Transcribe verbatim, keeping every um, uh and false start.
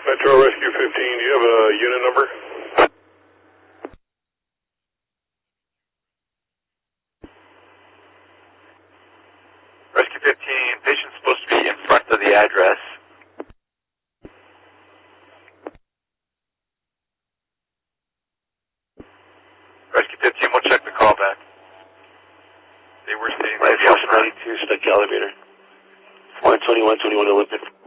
Metro Rescue fifteen, do you have a unit number? Rescue fifteen, patient's supposed to be in front of the address. Rescue fifteen, we'll check the call back. They were seeing Life Force ninety-two, stuck elevator. four twenty-one twenty-one Olympic.